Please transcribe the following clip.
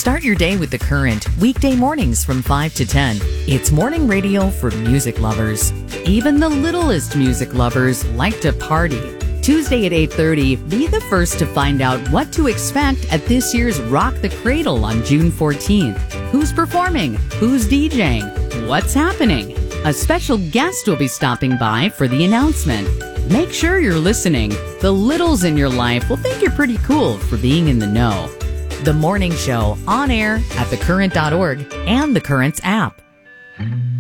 Start your day with The Current, weekday mornings from 5 to 10. It's morning radio for music lovers. Even the littlest music lovers like to party. Tuesday at 8:30, be the first to find out what to expect at this year's Rock the Cradle on June 14th. Who's performing? Who's DJing? What's happening? A special guest will be stopping by for the announcement. Make sure you're listening. The littles in your life will think you're pretty cool for being in the know. The Morning Show, on air at thecurrent.org and The Current's app.